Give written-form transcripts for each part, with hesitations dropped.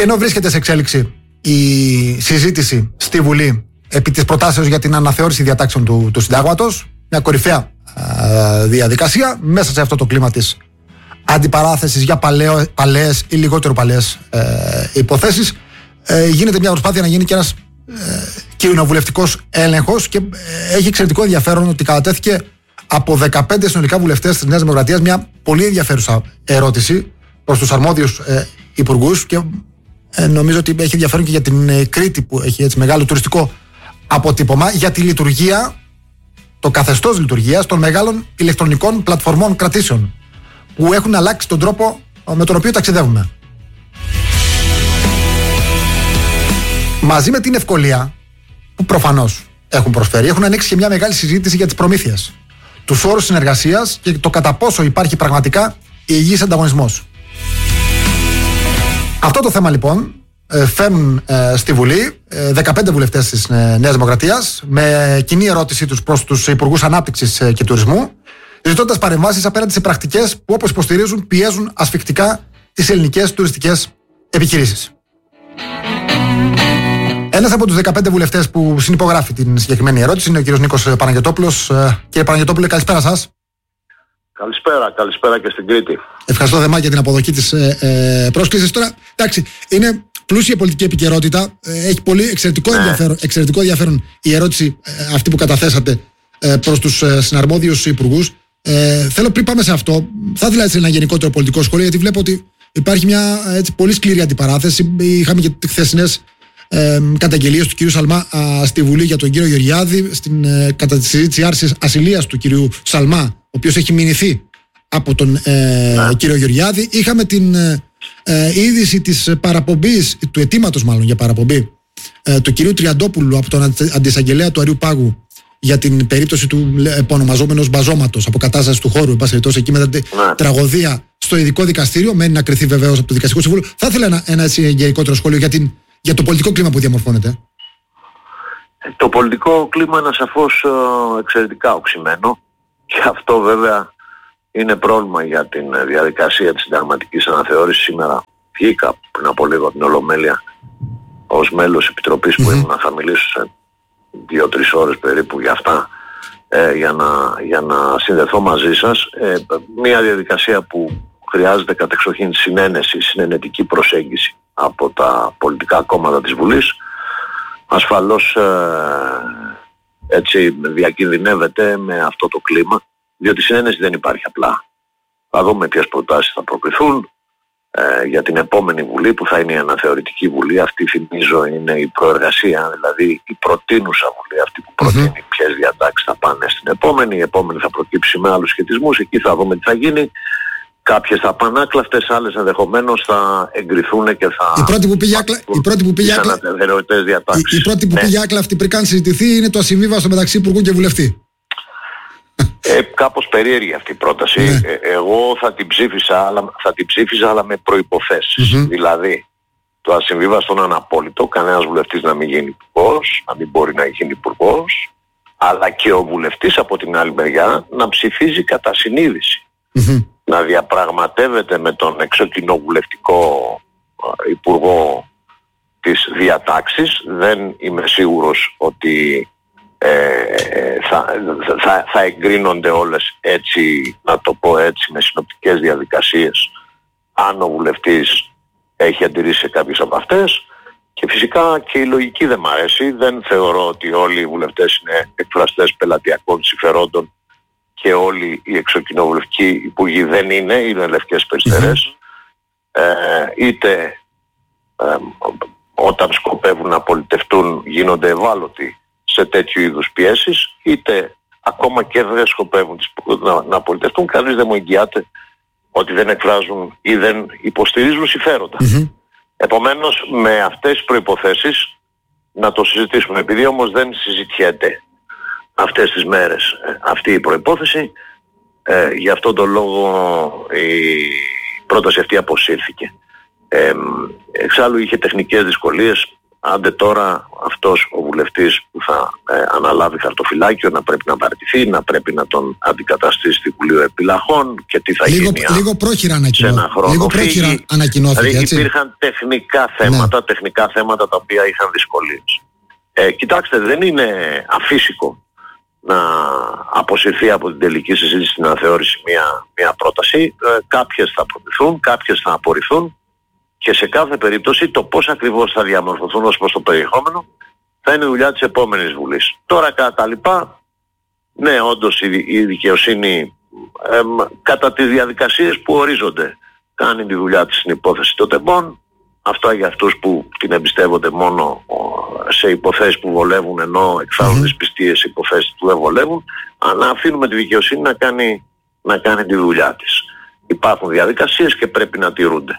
Και ενώ βρίσκεται σε εξέλιξη η συζήτηση στη Βουλή επί της προτάσεως για την αναθεώρηση διατάξεων του Συντάγματος, μια κορυφαία διαδικασία, μέσα σε αυτό το κλίμα της αντιπαράθεσης για παλαιές ή λιγότερο παλαιές υποθέσεις, γίνεται μια προσπάθεια να γίνει και ένας κοινοβουλευτικός έλεγχος, και έχει εξαιρετικό ενδιαφέρον ότι κατατέθηκε από 15 συνολικά βουλευτές της Νέας Δημοκρατίας μια πολύ ενδιαφέρουσα ερώτηση προς τους αρμόδιους υπουργούς, και νομίζω ότι έχει ενδιαφέρον και για την Κρήτη, που έχει έτσι μεγάλο τουριστικό αποτύπωμα, για τη λειτουργία, το καθεστώς λειτουργίας των μεγάλων ηλεκτρονικών πλατφορμών κρατήσεων που έχουν αλλάξει τον τρόπο με τον οποίο ταξιδεύουμε. Μαζί με την ευκολία που προφανώς έχουν προσφέρει, έχουν ανοίξει και μια μεγάλη συζήτηση για τις προμήθειες, τους όρους συνεργασίας και το κατά πόσο υπάρχει πραγματικά υγιής ανταγωνισμός. Αυτό το θέμα λοιπόν φέρνουν στη Βουλή 15 βουλευτές της Νέας Δημοκρατίας, με κοινή ερώτησή τους προς τους υπουργούς Ανάπτυξης και Τουρισμού, ζητώντας παρεμβάσεις απέναντι σε πρακτικές που, όπως υποστηρίζουν, πιέζουν ασφικτικά τις ελληνικές τουριστικές επιχειρήσεις. Ένας από τους 15 βουλευτές που συνυπογράφει την συγκεκριμένη ερώτηση είναι ο κύριος Νίκος Παναγιωτόπουλος. Κύριε Παναγιωτόπουλε, καλησπέρα σας. Καλησπέρα και στην Κρήτη. Ευχαριστώ Δεμά για την αποδοχή της πρόσκλησης. Τώρα, εντάξει, είναι πλούσια πολιτική επικαιρότητα. Έχει πολύ εξαιρετικό ενδιαφέρον η ερώτηση αυτή που καταθέσατε προς τους συναρμόδιους υπουργούς. Θέλω, πριν πάμε σε αυτό, θα ήθελα ένα γενικότερο πολιτικό σχόλιο, γιατί βλέπω ότι υπάρχει μια πολύ σκληρή αντιπαράθεση. Είχαμε και τις χθεσινές καταγγελίες του κ. Σαλμά στη Βουλή για τον κύριο Γεωργιάδη, κατά τη συζήτηση άρσης ασυλίας του κ. Σαλμά, ο οποίος έχει μηνυθεί από τον κύριο Γεωργιάδη. Είχαμε την είδηση της παραπομπής, του αιτήματος μάλλον για παραπομπή, του κυρίου Τριαντόπουλου από τον αντισαγγελέα του Αριού Πάγου για την περίπτωση του επωνομαζόμενου μπαζώματος, αποκατάσταση του χώρου, εκεί μετά την τραγωδία στο ειδικό δικαστήριο. Μένει να κριθεί βεβαίως από το Δικαστικό Συμβούλιο. Θα ήθελα ένα γενικότερο σχόλιο για το πολιτικό κλίμα που διαμορφώνεται. Το πολιτικό κλίμα είναι σαφώς εξαιρετικά οξυμένο, και αυτό βέβαια είναι πρόβλημα για την διαδικασία της συνταγματικής αναθεώρησης. Σήμερα βγήκα πριν από λίγο από την Ολομέλεια ως μέλος επιτροπής που ήμουν, θα μιλήσω σε 2-3 ώρες περίπου για αυτά, για να συνδεθώ μαζί σας. Μια διαδικασία που χρειάζεται κατεξοχήν συνένεση, συνενετική προσέγγιση από τα πολιτικά κόμματα της Βουλής. Ασφαλώς έτσι διακινδυνεύεται με αυτό το κλίμα, διότι συνένεση δεν υπάρχει απλά. Θα δούμε ποιες προτάσεις θα προκριθούν για την επόμενη Βουλή, που θα είναι η αναθεωρητική Βουλή. Αυτή, θυμίζω, είναι η προεργασία, δηλαδή η προτείνουσα Βουλή, αυτή που προτείνει ποιες διατάξεις θα πάνε στην επόμενη. Η επόμενη θα προκύψει με άλλους σχετισμούς, εκεί θα δούμε τι θα γίνει. Κάποιες θα πάνε άκλαυτες, άλλες ενδεχομένως θα εγκριθούν και θα... Η πρώτη που πήγε άκλαυτη πριν καν συζητηθεί είναι το ασυμβίβαστο μεταξύ υπουργού και βουλευτή. Κάπως περίεργη αυτή η πρόταση. Εγώ θα την ψήφιζα, αλλά με προϋποθέσεις. Δηλαδή, το ασυμβίβαστο είναι αναπόλυτο, κανένας βουλευτής να μην γίνει υπουργός, να μην μπορεί να γίνει υπουργός, αλλά και ο βουλευτής από την άλλη μεριά να ψηφίζει κατά συνείδηση. Να διαπραγματεύεται με τον εξοκοινοβουλευτικό υπουργό της διατάξεις. Δεν είμαι σίγουρος ότι θα εγκρίνονται όλες έτσι, να το πω έτσι, με συνοπτικές διαδικασίες, αν ο βουλευτής έχει αντιρρήσει σε κάποιες από αυτές. Και φυσικά και η λογική δεν μ' αρέσει. Δεν θεωρώ ότι όλοι οι βουλευτές είναι εκφραστές πελατειακών συμφερόντων και όλοι οι εξοκοινοβουλευτικοί υπουργοί δεν είναι λευκές περιστερές. Είτε όταν σκοπεύουν να πολιτευτούν γίνονται ευάλωτοι σε τέτοιου είδους πιέσεις, είτε ακόμα και δεν σκοπεύουν να πολιτευτούν. Κανείς δεν μου εγγυάται ότι δεν εκφράζουν ή δεν υποστηρίζουν συμφέροντα. Επομένως, με αυτές τις προϋποθέσεις να το συζητήσουμε. Επειδή όμως δεν συζητιέται αυτές τις μέρες αυτή η προϋπόθεση, γι' αυτόν τον λόγο η πρόταση αυτή αποσύρθηκε. Εξάλλου είχε τεχνικές δυσκολίες. άντε τώρα αυτός ο βουλευτής που θα αναλάβει χαρτοφυλάκιο να πρέπει να βαρτηθεί, να πρέπει να τον αντικαταστήσει στη Βουλή Επιλαχών και τι θα γίνει. Λίγο πρόχειρα ανακοινώθηκε. Δηλαδή υπήρχαν τεχνικά θέματα τα οποία είχαν δυσκολίες. Κοιτάξτε, δεν είναι αφύσικο να αποσυρθεί από την τελική συζήτηση στην αναθεώρηση μια πρόταση. Κάποιες θα προτιθούν, κάποιες θα απορριφθούν και σε κάθε περίπτωση το πώς ακριβώς θα διαμορφωθούν ως προς το περιεχόμενο θα είναι δουλειά της επόμενης Βουλής. Τώρα κατά τα λοιπά, ναι, όντως η δικαιοσύνη κατά τις διαδικασίες που ορίζονται κάνει τη δουλειά της στην υπόθεση των τεμπών. Αυτά για αυτούς που την εμπιστεύονται μόνο σε υποθέσεις που βολεύουν, ενώ εκφράζουν τις πιστείες υποθέσεις που δεν βολεύουν. Να αφήνουμε τη δικαιοσύνη να κάνει τη δουλειά της. Υπάρχουν διαδικασίες και πρέπει να τηρούνται.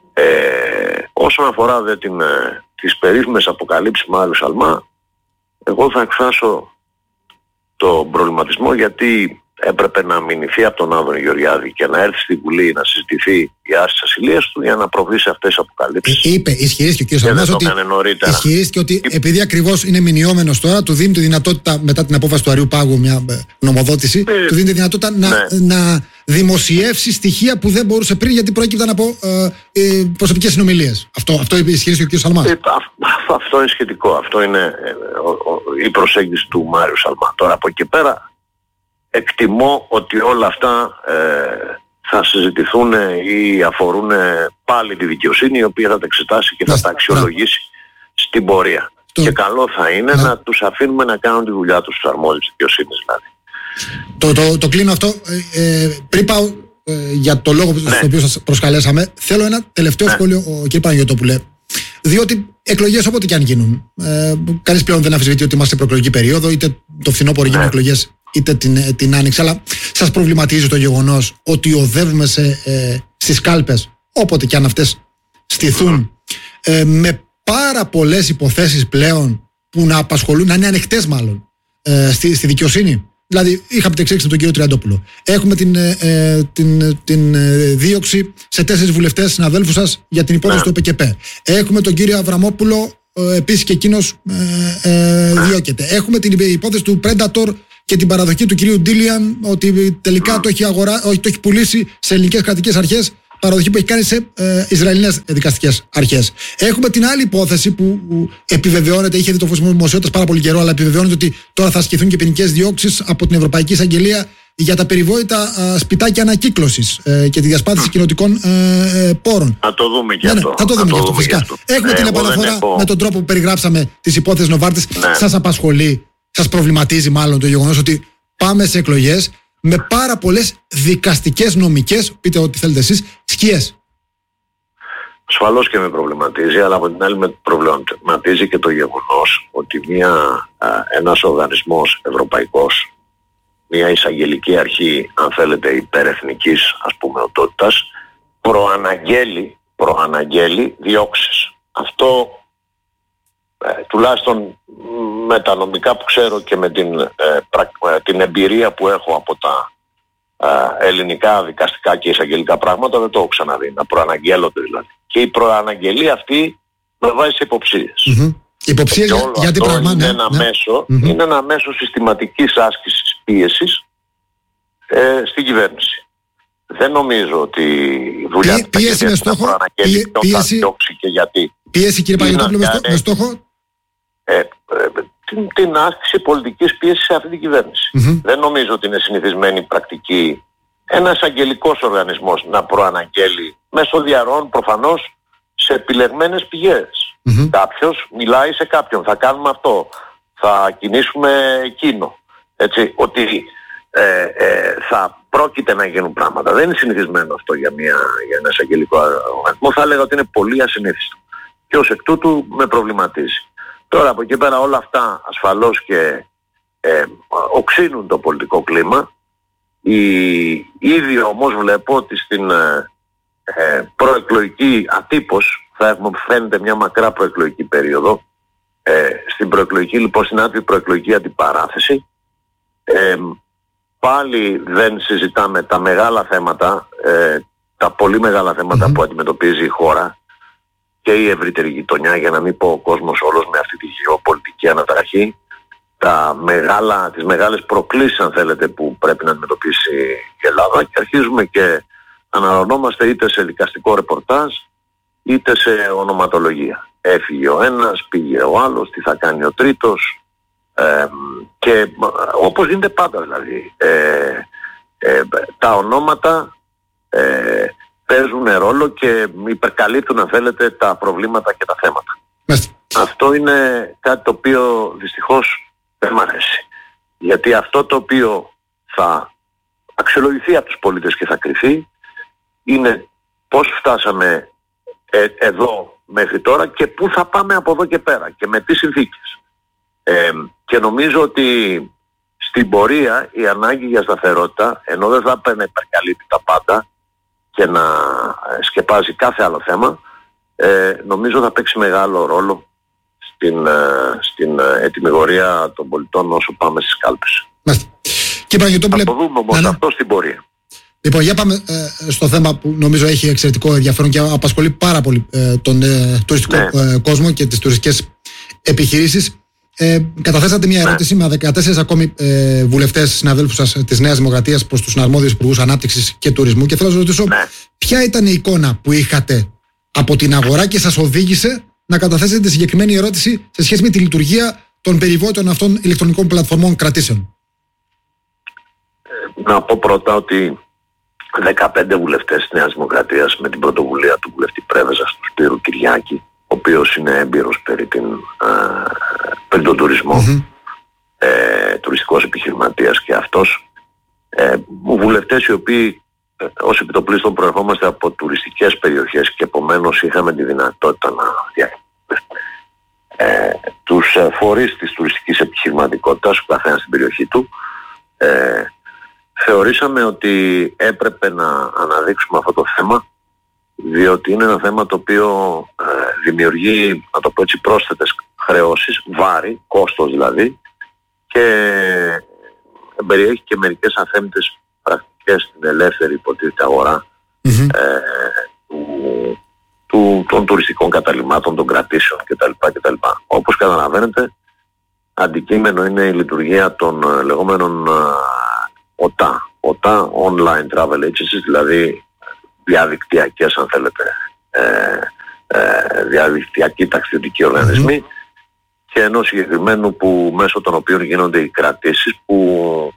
Όσον αφορά τις περίφημες αποκαλύψεις Μάριου Σαλμά, εγώ θα εκφράσω τον προβληματισμό γιατί έπρεπε να μηνυθεί από τον Άδωνη Γεωργιάδη και να έρθει στη Βουλή να συζητηθεί η άρση της ασυλίας του για να προβεί σε αυτές τις αποκαλύψεις. Ισχυρίστηκε ο κ. Σαλμάς ότι επειδή ακριβώς είναι μηνιόμενος τώρα, του δίνει τη δυνατότητα μετά την απόφαση του Αριού Πάγου, μια νομοδότηση, του δίνει τη δυνατότητα να δημοσιεύσει στοιχεία που δεν μπορούσε πριν γιατί προέκυπταν από προσωπικές συνομιλίες. Αυτό ισχυρίστηκε ο κ. Σαλμάς. Αυτό είναι σχετικό. Αυτό είναι η προσέγγιση του Μάριου Σαλμά. Τώρα από εκεί πέρα εκτιμώ ότι όλα αυτά θα συζητηθούν ή αφορούν πάλι τη δικαιοσύνη, η οποία θα τα εξετάσει και θα τα αξιολογήσει στην πορεία. Και καλό θα είναι να τους αφήνουμε να κάνουν τη δουλειά τους στους αρμόδιους δικαιοσύνης δηλαδή. Το κλείνω αυτό. Πριν πάω για το λόγο στο οποίο σας προσκαλέσαμε, θέλω ένα τελευταίο σχόλιο, κ. Παναγιωτόπουλε. Διότι εκλογές όποτε και αν γίνουν, κανείς πλέον δεν αμφισβητεί ότι είμαστε σε προεκλογική περίοδο, είτε το φθινόπωρο γίνουν εκλογές, είτε την άνοιξη. Αλλά σας προβληματίζει το γεγονός ότι οδεύουμε στις κάλπες, όποτε και αν αυτές στηθούν, με πάρα πολλές υποθέσεις πλέον που να απασχολούν, να είναι ανοιχτές μάλλον, στη δικαιοσύνη. Δηλαδή, είχαμε την εξέλιξη με τον κύριο Τριαντόπουλο. Έχουμε την δίωξη σε 4 βουλευτές συναδέλφους σας για την υπόθεση του ΟΠΚΠ. Έχουμε τον κύριο Αβραμόπουλο, επίσης και εκείνος διώκεται. Έχουμε την υπόθεση του Predator και την παραδοχή του κυρίου Ντίλιαν ότι τελικά το έχει πουλήσει σε ελληνικές κρατικές αρχές. Παραδοχή που έχει κάνει σε Ισραηλινές δικαστικές αρχές. Έχουμε την άλλη υπόθεση που επιβεβαιώνεται, είχε δει το φως δημοσιότητας πάρα πολύ καιρό, αλλά επιβεβαιώνεται ότι τώρα θα ασκηθούν και ποινικές διώξεις από την Ευρωπαϊκή Εισαγγελία για τα περιβόητα σπιτάκια ανακύκλωσης και τη διασπάθηση κοινοτικών πόρων. Θα το δούμε και αυτό. Θα το δούμε και αυτό, φυσικά. Έχουμε την επαναφορά με τον τρόπο που περιγράψαμε τις υπόθεσεις Νοβάρτης. Σας απασχολεί, σας προβληματίζει μάλλον το γεγονός ότι πάμε σε εκλογές με πάρα πολλές δικαστικές, νομικές, πείτε ό,τι θέλετε εσείς, σκιές. Ασφαλώς και με προβληματίζει, αλλά από την άλλη με προβληματίζει και το γεγονός ότι ένας οργανισμός ευρωπαϊκός, μια εισαγγελική αρχή, αν θέλετε, υπερεθνικής οντότητας, προαναγγέλει διώξεις. Αυτό τουλάχιστον με τα νομικά που ξέρω και με την εμπειρία που έχω από τα ελληνικά δικαστικά και εισαγγελικά πράγματα, δεν το έχω ξαναδεί, να προαναγγέλλονται δηλαδή. Και η προαναγγελία αυτή με βάζει σε υποψίες. Υποψίες για τι πράγμα? Είναι ένα μέσο συστηματικής άσκησης πίεσης στην κυβέρνηση. Δεν νομίζω ότι η δουλειά του πίεση με στόχο, διώξει και γιατί. Πίεση, κύριε Παναγιωτόπουλο, με στόχο την άσκηση πολιτικής πίεσης σε αυτή την κυβέρνηση. Δεν νομίζω ότι είναι συνηθισμένη πρακτική ένας αγγελικός οργανισμός να προαναγγέλει μέσω διαρροών προφανώς σε επιλεγμένες πηγές. Κάποιος μιλάει σε κάποιον, θα κάνουμε αυτό, θα κινήσουμε εκείνο. Έτσι, ότι θα πρόκειται να γίνουν πράγματα. Δεν είναι συνηθισμένο αυτό για ένα εισαγγελικό οργανισμό. Θα έλεγα ότι είναι πολύ ασυνήθιστο. Και ως εκ τούτου με προβληματίζει. Τώρα από εκεί πέρα όλα αυτά ασφαλώς και οξύνουν το πολιτικό κλίμα. Ήδη όμως βλέπω ότι στην προεκλογική ατύπως θα έχουμε, φαίνεται, μια μακρά προεκλογική περίοδο. Στην προεκλογική, λοιπόν, στην άτυπη προεκλογική αντιπαράθεση πάλι δεν συζητάμε τα μεγάλα θέματα, τα πολύ μεγάλα θέματα που αντιμετωπίζει η χώρα και η ευρύτερη γειτονιά, για να μην πω ο κόσμος όλος, με αυτή τη γεωπολιτική αναταραχή, τις μεγάλες προκλήσεις, αν θέλετε, που πρέπει να αντιμετωπίσει η Ελλάδα, και αρχίζουμε και αναρρωνόμαστε είτε σε δικαστικό ρεπορτάζ είτε σε ονοματολογία. Έφυγε ο ένας, πήγε ο άλλος, τι θα κάνει ο τρίτος, και όπως γίνεται πάντα δηλαδή, τα ονόματα παίζουν ρόλο και υπερκαλύπτουν, αν θέλετε, τα προβλήματα και τα θέματα. Αυτό είναι κάτι το οποίο δυστυχώς δεν μ' αρέσει. Γιατί αυτό το οποίο θα αξιολογηθεί από τους πολίτες και θα κριθεί είναι πώς φτάσαμε εδώ μέχρι τώρα και πού θα πάμε από εδώ και πέρα και με τι συνθήκες. Και νομίζω ότι στην πορεία η ανάγκη για σταθερότητα, ενώ δεν θα πρέπει να υπερκαλύπτει τα πάντα και να σκεπάζει κάθε άλλο θέμα, νομίζω θα παίξει μεγάλο ρόλο στην ετυμηγορία των πολιτών όσο πάμε στις κάλπες. Θα το δούμε όμως αυτό στην πορεία. Λοιπόν, για πάμε στο θέμα που νομίζω έχει εξαιρετικό ενδιαφέρον και απασχολεί πάρα πολύ τον τουριστικό κόσμο και τις τουριστικές επιχειρήσεις. Καταθέσατε μια ερώτηση με 14 ακόμη βουλευτές, συναδέλφους σας της Νέας Δημοκρατίας, προς τους αρμόδιους υπουργούς ανάπτυξης και τουρισμού, και θέλω να σας ρωτήσω ποια ήταν η εικόνα που είχατε από την αγορά και σας οδήγησε να καταθέσετε τη συγκεκριμένη ερώτηση σε σχέση με τη λειτουργία των περιβόητων αυτών ηλεκτρονικών πλατφορμών κρατήσεων. Να πω πρώτα ότι 15 βουλευτές της Νέας Δημοκρατίας, με την πρωτοβουλία του βουλευτή Πρέβεζα, του Σπύρου Κυριάκη, ο οποίος είναι έμπειρος περί τον τουρισμό, τουριστικός επιχειρηματίας και αυτός, βουλευτές οι οποίοι ως επιτοπλίστων προερχόμαστε από τουριστικές περιοχές και επομένως είχαμε τη δυνατότητα να τους φορείς της τουριστικής επιχειρηματικότητας, ο καθένας στην περιοχή του, θεωρήσαμε ότι έπρεπε να αναδείξουμε αυτό το θέμα, διότι είναι ένα θέμα το οποίο δημιουργεί, να το πω έτσι, πρόσθετες χρεώσεις, βάρη, κόστος δηλαδή, και περιέχει και μερικές αθέμητες πρακτικές στην ελεύθερη υποτίθεται αγορά των τουριστικών καταλυμάτων, των κρατήσεων κτλ. Όπως καταλαβαίνετε, αντικείμενο είναι η λειτουργία των λεγόμενων ΟΤΑ, Online Travel Agencies, δηλαδή διαδικτυακές, αν θέλετε, διαδικτυακοί ταξιδιωτικοί οργανισμοί, και ενός συγκεκριμένου που μέσω των οποίων γίνονται οι κρατήσεις, που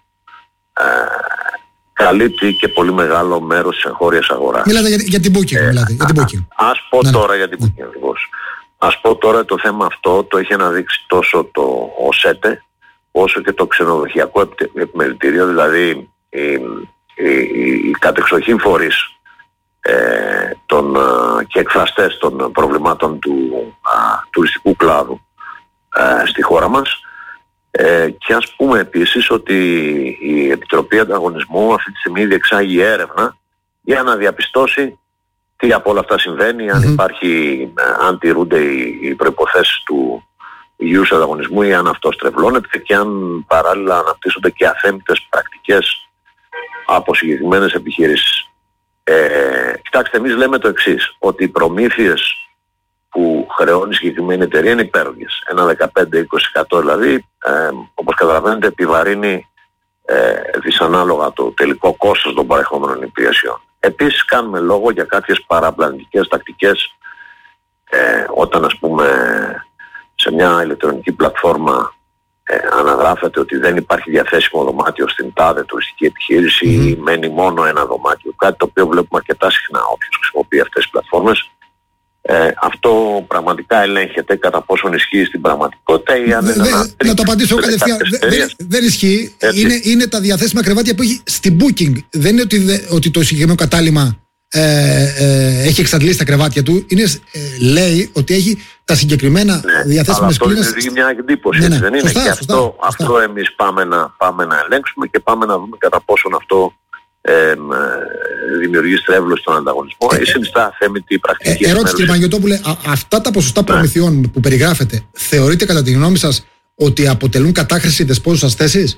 καλύπτει και πολύ μεγάλο μέρος της εγχώριας αγοράς. Μιλάτε για την Booking. Ας πω τώρα για την Booking ακριβώς. Ας πω τώρα, το θέμα αυτό το έχει αναδείξει τόσο το ΟΣΕΤΕ όσο και το ξενοδοχειακό επιμελητήριο, δηλαδή οι κατεξοχήν φορείς και εκφραστές των προβλημάτων του τουριστικού κλάδου στη χώρα μας. Και ας πούμε επίσης ότι η Επιτροπή Ανταγωνισμού αυτή τη στιγμή διεξάγει έρευνα για να διαπιστώσει τι από όλα αυτά συμβαίνει, αν τηρούνται οι προϋποθέσεις του υγιούς ανταγωνισμού ή αν αυτό στρεβλώνεται, και αν παράλληλα αναπτύσσονται και αθέμητες πρακτικές από συγκεκριμένες επιχειρήσεις. Κοιτάξτε, εμείς λέμε το εξής, ότι οι προμήθειες που χρεώνει η συγκεκριμένη εταιρεία είναι υπέρογγες. Ένα 15-20% δηλαδή, όπως καταλαβαίνετε, επιβαρύνει δυσανάλογα το τελικό κόστος των παρεχόμενων υπηρεσιών. Επίσης κάνουμε λόγο για κάποιες παραπλανητικές τακτικές, όταν ας πούμε σε μια ηλεκτρονική πλατφόρμα αναγράφεται ότι δεν υπάρχει διαθέσιμο δωμάτιο στην τάδε τουριστική επιχείρηση ή μένει μόνο ένα δωμάτιο, κάτι το οποίο βλέπουμε αρκετά συχνά όποιος χρησιμοποιεί αυτές τις πλατφόρμες. Αυτό πραγματικά ελέγχεται κατά πόσον ισχύει στην πραγματικότητα ή αν να το απαντήσω κατευθείαν. Δεν ισχύει. Είναι τα διαθέσιμα κρεβάτια που έχει στην Booking. Δεν είναι ότι το συγκεκριμένο κατάλημα έχει εξαντλήσει τα κρεβάτια του. Λέει ότι έχει τα συγκεκριμένα διαθέσιμες κλίνες. Αυτό είναι μια εντύπωση, δεν είναι? Και αυτό εμείς πάμε να ελέγξουμε και πάμε να δούμε κατά πόσον αυτό δημιουργεί στρέβλωση στον ανταγωνισμό ή συνιστά αθέμητη πρακτική. Ερώτηση, κύριε Παναγιωτόπουλε, αυτά τα ποσοστά προμηθειών που περιγράφετε, θεωρείτε κατά τη γνώμη σας ότι αποτελούν κατάχρηση δεσπόζουσας θέσης?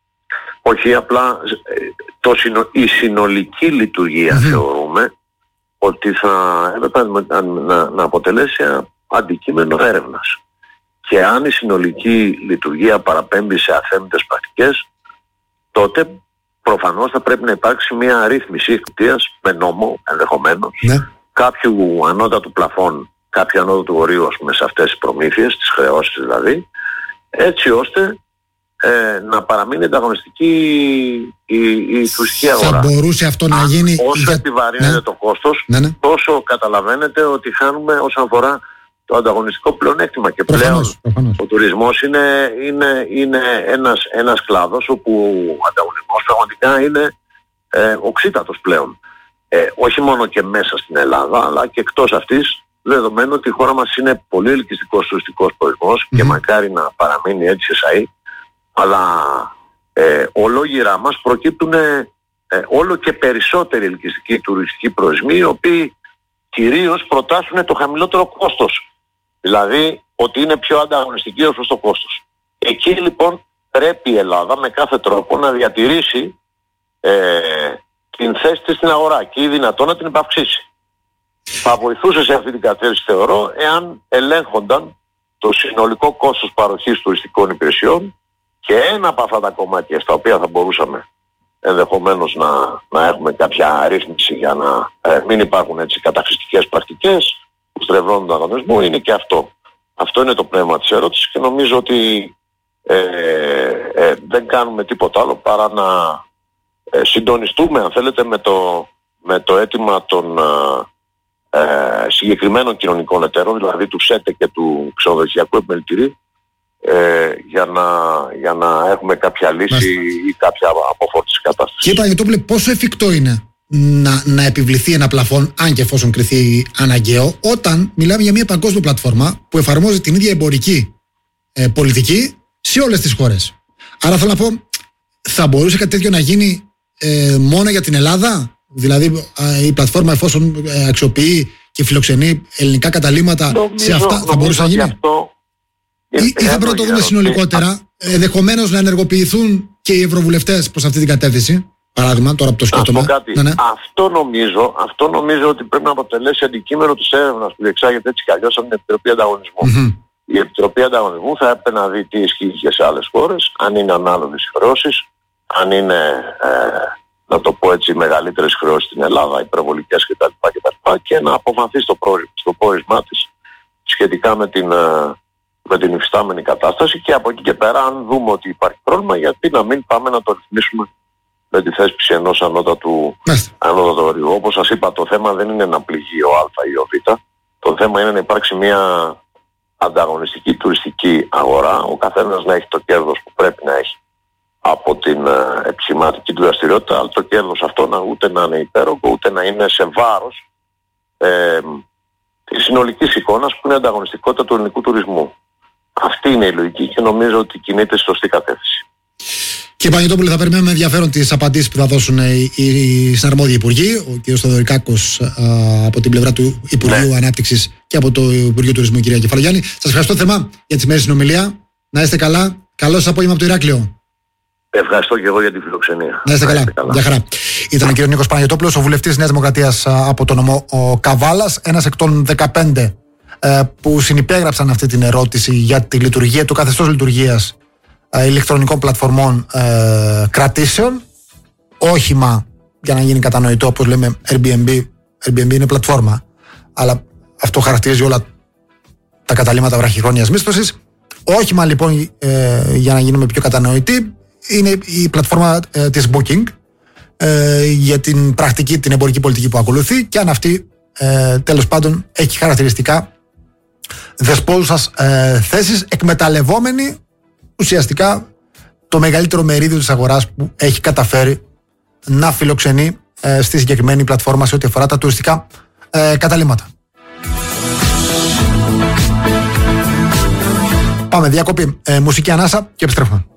Όχι, απλά η συνολική λειτουργία θεωρούμε ότι θα έπρεπε να αποτελέσει αντικείμενο έρευνας. Και αν η συνολική λειτουργία παραπέμπει σε αθέμητες πρακτικές, τότε προφανώς θα πρέπει να υπάρξει μια ρύθμιση εκκλησίας με νόμο ενδεχομένως, κάποιου ανώτατου πλαφών, κάποιου ανώτατου ορίου, ας πούμε, σε αυτές τις προμήθειες, τις χρεώσεις δηλαδή, έτσι ώστε να παραμείνει ανταγωνιστική η τουριστική αγορά. Θα μπορούσε αυτό να γίνει... Όσο επιβαρύνεται το κόστος, τόσο καταλαβαίνετε ότι χάνουμε όσον αφορά το ανταγωνιστικό πλεονέκτημα. Και προφανώς. Ο τουρισμός είναι ένας κλάδος όπου ο ανταγωνισμός πραγματικά είναι οξύτατος πλέον. Όχι μόνο και μέσα στην Ελλάδα, αλλά και εκτός αυτής, δεδομένου ότι η χώρα μας είναι πολύ ελκυστικός τουριστικός προορισμός και μακάρι να παραμείνει έτσι εσαΐ, αλλά ολόγυρά μας προκύπτουν όλο και περισσότεροι ελκυστικοί τουριστικοί προορισμοί, οι οποίοι κυρίως προτάσουν το χαμηλότερο κόστος. Δηλαδή ότι είναι πιο ανταγωνιστική ως προς το κόστος. Εκεί λοιπόν πρέπει η Ελλάδα με κάθε τρόπο να διατηρήσει την θέση της στην αγορά και ή δυνατόν να την επαυξήσει. Θα βοηθούσε σε αυτή την κατεύθυνση, θεωρώ, εάν ελέγχονταν το συνολικό κόστος παροχής τουριστικών υπηρεσιών και ένα από αυτά τα κομμάτια στα οποία θα μπορούσαμε ενδεχομένως να έχουμε κάποια ρύθμιση για να μην υπάρχουν έτσι καταχρηστικές πρακτικές που στρεβλώνουν τον ανταγωνισμό, είναι και αυτό. Αυτό είναι το πνεύμα της ερώτησης και νομίζω ότι δεν κάνουμε τίποτα άλλο παρά να συντονιστούμε, αν θέλετε, με το αίτημα των συγκεκριμένων κοινωνικών εταίρων, δηλαδή του ΣΕΤΕ και του Ξενοδοχειακού Επιμελητηρίου, για να έχουμε κάποια λύση ή κάποια αποφόρτιση κατάστασης. Κύριε Παναγιωτόπουλε, πόσο εφικτό είναι να επιβληθεί ένα πλαφόν, αν και εφόσον κριθεί αναγκαίο, όταν μιλάμε για μια παγκόσμια πλατφόρμα που εφαρμόζει την ίδια εμπορική πολιτική σε όλες τις χώρες? Άρα θέλω να πω, θα μπορούσε κάτι τέτοιο να γίνει μόνο για την Ελλάδα? Δηλαδή η πλατφόρμα, εφόσον αξιοποιεί και φιλοξενεί ελληνικά καταλύματα, σε αυτά θα μπορούσε να γίνει? Ή θα πρέπει να το δούμε συνολικότερα, ενδεχομένως να ενεργοποιηθούν και οι ευρωβουλευτές προς αυτή την κατεύθυνση? Παράδειγμα, τώρα που το σκέφτομαι. Αυτό νομίζω ότι πρέπει να αποτελέσει αντικείμενο της έρευνας που διεξάγεται έτσι κι αλλιώς από την Επιτροπή Ανταγωνισμού. Η Επιτροπή Ανταγωνισμού θα έπρεπε να δει τι ισχύει και σε άλλες χώρες, αν είναι ανάλογες οι χρεώσεις, αν είναι, να το πω έτσι, μεγαλύτερες χρεώσεις στην Ελλάδα, υπερβολικές κτλ. Και να αποφανθεί στο πόρισμά της σχετικά με την υφιστάμενη κατάσταση και από εκεί και πέρα, αν δούμε ότι υπάρχει πρόβλημα, γιατί να μην πάμε να το ρυθμίσουμε με τη θέσπιση ενός ανώτατου ορίου. Όπως σας είπα, το θέμα δεν είναι να πληγεί ο Α ή ο Β. Το θέμα είναι να υπάρξει μια ανταγωνιστική τουριστική αγορά, ο καθένας να έχει το κέρδος που πρέπει να έχει από την επιχειρηματική του δραστηριότητα, αλλά το κέρδος αυτό ούτε να είναι υπέρογκο, ούτε να είναι σε βάρος της συνολικής εικόνας που είναι η ανταγωνιστικότητα του ελληνικού τουρισμού. Αυτή είναι η λογική και νομίζω ότι κινείται στη σωστή κατεύθυνση. Κύριε Παναγιωτόπουλε, θα περιμένουμε ενδιαφέρον τις απαντήσεις που θα δώσουν οι συναρμόδιοι υπουργοί, ο κ. Θοδωρικάκος από την πλευρά του Υπουργείου Ανάπτυξης και από το Υπουργείο Τουρισμού, κ. Κεφαλογιάννη. Σας ευχαριστώ θερμά για τη σημερινή συνομιλία. Να είστε καλά. Καλό σας απόγευμα από το Ηράκλειο. Ευχαριστώ και εγώ για τη φιλοξενία. Να είστε καλά. Γεια χαρά. Ήταν ο κ. Νίκος Παναγιωτόπουλος, ο βουλευτής Νέας Δημοκρατίας από το νομό Καβάλας, ένας εκ των 15 που συνυπέγραψαν αυτή την ερώτηση για τη λειτουργία, το καθεστώς λειτουργίας ηλεκτρονικών πλατφορμών κρατήσεων. Όχημα, για να γίνει κατανοητό, όπως λέμε Airbnb είναι πλατφόρμα, αλλά αυτό χαρακτηρίζει όλα τα καταλύματα βραχυχρόνιας μίσθωσης. Όχημα λοιπόν, για να γίνουμε πιο κατανοητοί, είναι η πλατφόρμα της Booking για την πρακτική, την εμπορική πολιτική που ακολουθεί, και αν αυτή τέλος πάντων έχει χαρακτηριστικά δεσπόζουσας θέσεις, εκμεταλλευόμενη ουσιαστικά το μεγαλύτερο μερίδιο της αγοράς που έχει καταφέρει να φιλοξενεί στη συγκεκριμένη πλατφόρμα σε ό,τι αφορά τα τουριστικά καταλύματα. Πάμε διακοπή, μουσική ανάσα και επιστρέφουμε.